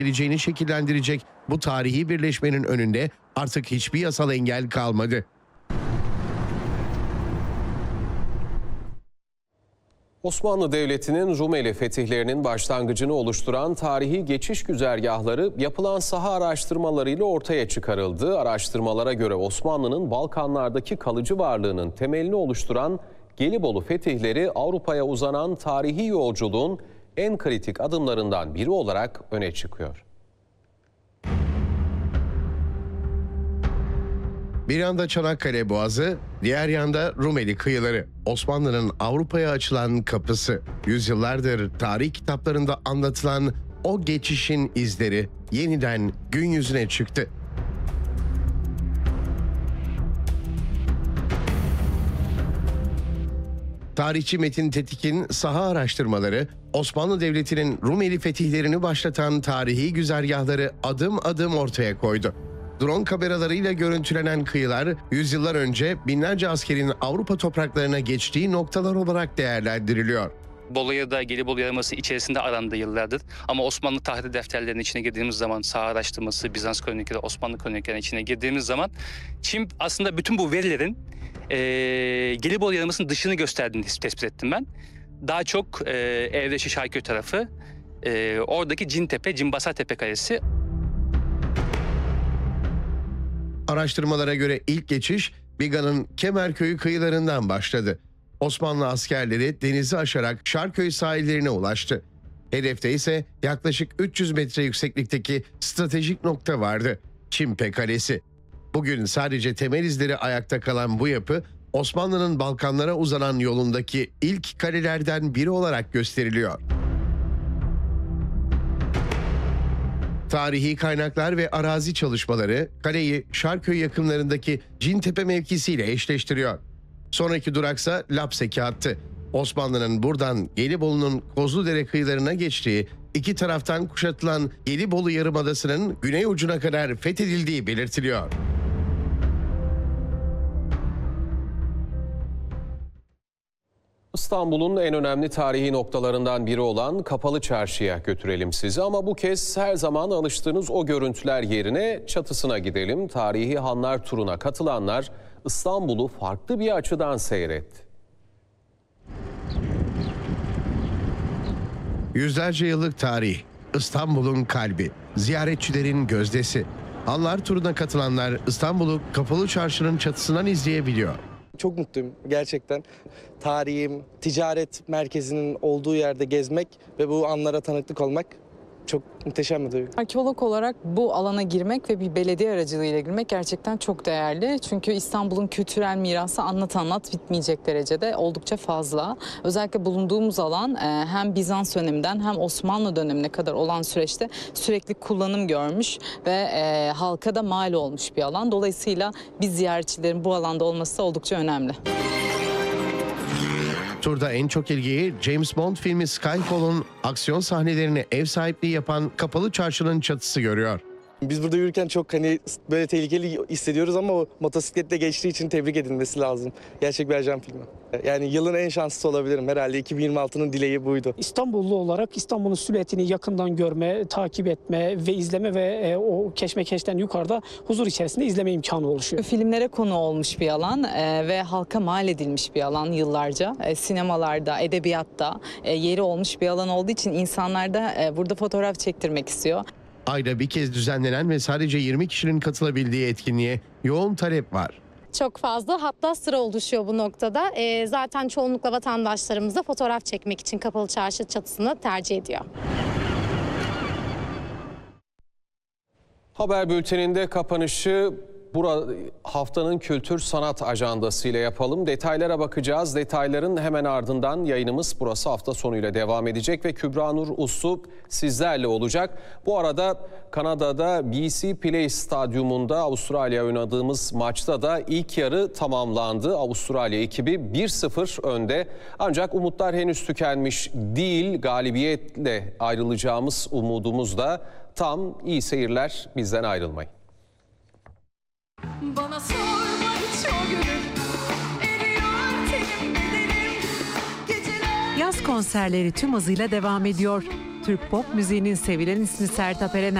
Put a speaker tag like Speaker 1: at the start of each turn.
Speaker 1: geleceğini şekillendirecek bu tarihi birleşmenin önünde artık hiçbir yasal engel kalmadı.
Speaker 2: Osmanlı Devleti'nin Rumeli fetihlerinin başlangıcını oluşturan tarihi geçiş güzergahları yapılan saha araştırmalarıyla ortaya çıkarıldı. Araştırmalara göre Osmanlı'nın Balkanlardaki kalıcı varlığının temelini oluşturan Gelibolu fetihleri Avrupa'ya uzanan tarihi yolculuğun en kritik adımlarından biri olarak öne çıkıyor.
Speaker 1: Bir yanda Çanakkale Boğazı, diğer yanda Rumeli kıyıları. Osmanlı'nın Avrupa'ya açılan kapısı. Yüzyıllardır tarih kitaplarında anlatılan o geçişin izleri yeniden gün yüzüne çıktı. Tarihçi Metin Tetik'in saha araştırmaları, Osmanlı Devleti'nin Rumeli fetihlerini başlatan tarihi güzergahları adım adım ortaya koydu. Drone kameralarıyla görüntülenen kıyılar, yüzyıllar önce binlerce askerin Avrupa topraklarına geçtiği noktalar olarak değerlendiriliyor.
Speaker 3: Bolu ya da Gelibolu Yarımadası içerisinde arandı yıllardır. Ama Osmanlı tarih defterlerinin içine girdiğimiz zaman, saha araştırması, Bizans kronikleri, Osmanlı kroniklerinin içine girdiğimiz zaman Çin aslında bütün bu verilerin Gelibolu Yarımadası'nın dışını gösterdiğini tespit ettim ben. Daha çok Evreşi Şarköy tarafı, oradaki Cintepe, Cinbasartepe Kalesi.
Speaker 1: Araştırmalara göre ilk geçiş Biga'nın Kemerköy'ü kıyılarından başladı. Osmanlı askerleri denizi aşarak Şarköy sahillerine ulaştı. Hedefte ise yaklaşık 300 metre yükseklikteki stratejik nokta vardı. Çimpe Kalesi. Bugün sadece temel izleri ayakta kalan bu yapı, Osmanlı'nın Balkanlara uzanan yolundaki ilk kalelerden biri olarak gösteriliyor. Tarihi kaynaklar ve arazi çalışmaları kaleyi Şarköy yakınlarındaki Cintepe mevkisiyle eşleştiriyor. Sonraki duraksa Lapseki hattı. Osmanlı'nın buradan Gelibolu'nun Kozludere kıyılarına geçtiği, iki taraftan kuşatılan Gelibolu Yarımadası'nın güney ucuna kadar fethedildiği belirtiliyor.
Speaker 2: İstanbul'un en önemli tarihi noktalarından biri olan Kapalı Çarşı'ya götürelim sizi ama bu kez her zaman alıştığınız o görüntüler yerine çatısına gidelim. Tarihi Hanlar turuna katılanlar İstanbul'u farklı bir açıdan seyretti.
Speaker 1: Yüzlerce yıllık tarih, İstanbul'un kalbi, ziyaretçilerin gözdesi. Hanlar turuna katılanlar İstanbul'u Kapalı Çarşı'nın çatısından izleyebiliyor.
Speaker 4: Çok mutluyum gerçekten. Tarihim, ticaret merkezinin olduğu yerde gezmek ve bu anlara tanıklık olmak çok muhteşem bir duygu.
Speaker 5: Arkeolog olarak bu alana girmek ve bir belediye aracılığıyla girmek gerçekten çok değerli. Çünkü İstanbul'un kültürel mirası anlat bitmeyecek derecede oldukça fazla. Özellikle bulunduğumuz alan hem Bizans döneminden hem Osmanlı dönemine kadar olan süreçte sürekli kullanım görmüş ve halka da mal olmuş bir alan. Dolayısıyla biz ziyaretçilerin bu alanda olması da oldukça önemli.
Speaker 1: Turda en çok ilgiyi James Bond filmi Skyfall'un aksiyon sahnelerine ev sahipliği yapan Kapalı Çarşı'nın çatısı görüyor.
Speaker 4: Biz burada yürürken çok böyle tehlikeli hissediyoruz ama o motosikletle geçtiği için tebrik edilmesi lazım. Gerçek bir ajan filmi. Yani yılın en şanslısı olabilirim. Herhalde 2026'nın dileği buydu.
Speaker 6: İstanbullu olarak İstanbul'un silüetini yakından görme, takip etme ve izleme ve o keşmekeşten yukarıda huzur içerisinde izleme imkanı oluşuyor.
Speaker 5: Filmlere konu olmuş bir alan ve halka mal edilmiş bir alan yıllarca. Sinemalarda, edebiyatta yeri olmuş bir alan olduğu için insanlar da burada fotoğraf çektirmek istiyor.
Speaker 1: Ayda bir kez düzenlenen ve sadece 20 kişinin katılabildiği etkinliğe yoğun talep var.
Speaker 7: Çok fazla, hatta sıra oluşuyor bu noktada. Zaten çoğunlukla vatandaşlarımız da fotoğraf çekmek için Kapalı Çarşı çatısını tercih ediyor.
Speaker 2: Haber bülteninde kapanışı haftanın kültür sanat ajandası ile yapalım. Detaylara bakacağız. Detayların hemen ardından yayınımız burası hafta sonuyla devam edecek ve Kübra Nur Uslu sizlerle olacak. Bu arada Kanada'da BC Place Stadyumunda Avustralya oynadığımız maçta da ilk yarı tamamlandı. Avustralya ekibi 1-0 önde. Ancak umutlar henüz tükenmiş değil. Galibiyetle ayrılacağımız umudumuz da tam. İyi seyirler, bizden ayrılmayın.
Speaker 8: Bana sorma hiç o gönül, eriyor tenim bedenim, geceler...
Speaker 9: Yaz konserleri tüm hızıyla devam ediyor. Türk pop müziğinin sevilen ismi Sertab Erener